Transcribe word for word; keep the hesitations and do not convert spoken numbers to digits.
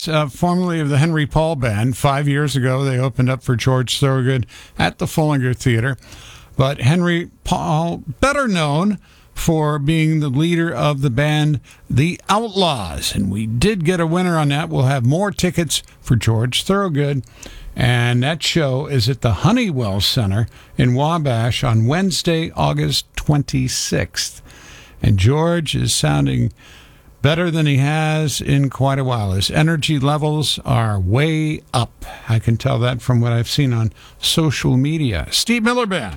Yes, uh, formerly of the Henry Paul Band. Five years ago, they opened up for George Thorogood at the Fullinger Theater. But Henry Paul, better known for being the leader of the band The Outlaws. And we did get a winner on that. We'll have more tickets for George Thorogood. And that show is at the Honeywell Center in Wabash on Wednesday, August twenty-sixth. And George is sounding better than he has in quite a while. His energy levels are way up. I can tell that from what I've seen on social media. Steve Miller Band.